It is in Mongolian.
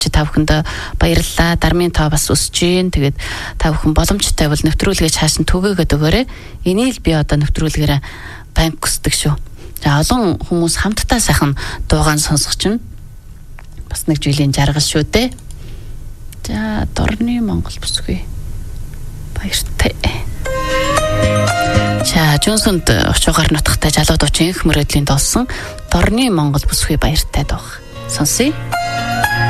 та бүхэнд баярлалаа. Дармын тоо бас өсөж гин. Тэгээд та бүхэн боломжтой бол нэвтрүүлгээ цааш нь түгээгээд өгөөрэй. Энийг би одоо нэвтрүүлгээрээ банк хүсдэг шүү. За олон хүмүүс хамтдаа сайхан дуугаан сонсох чинь бас нэг жилийн жаргал шүү дээ. За Дорны Монгол бүсгүй баяртай. За Жонсонд очоогоор нутагтай залуу дуучин их мөрөдлийн дуулсан Дорны Монгол бүсгүй баяртай дуу. Сонсъё.